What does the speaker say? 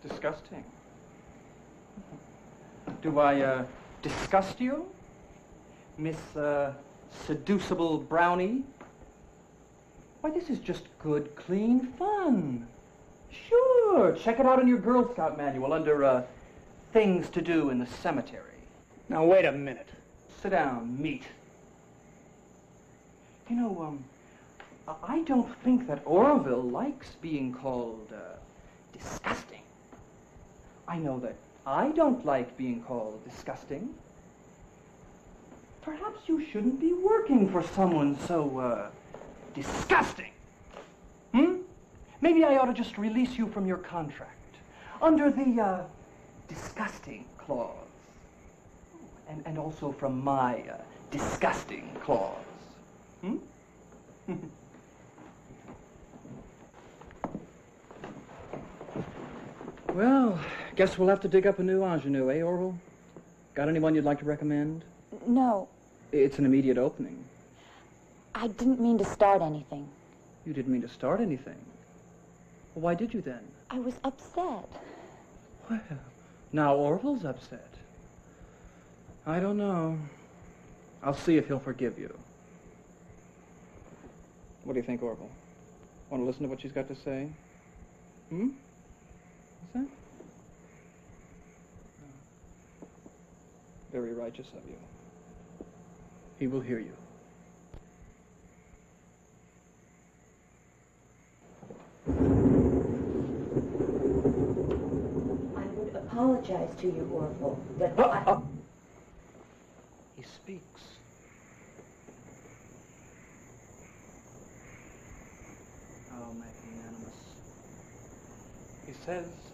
Disgusting. Do I, disgust you? Miss, seducible brownie? Why, this is just good, clean fun. Sure, check it out in your Girl Scout manual under, things to do in the cemetery. Now, wait a minute. Sit down, meat. You know, I don't think that Orville likes being called, disgusting. I know that I don't like being called disgusting. Perhaps you shouldn't be working for someone so, disgusting. Maybe I ought to just release you from your contract under the, disgusting clause. And also from my, disgusting clause. Well, guess we'll have to dig up a new ingenue, eh, Orville? Got anyone you'd like to recommend? No. It's an immediate opening. I didn't mean to start anything. You didn't mean to start anything. Well, why did you then? I was upset. Well, now Orville's upset. I don't know. I'll see if he'll forgive you. What do you think, Orville? Want to listen to what she's got to say? What's that? Very righteous of you. He will hear you. I would apologize to you, Orville, but He speaks. Oh, magnanimous. He says,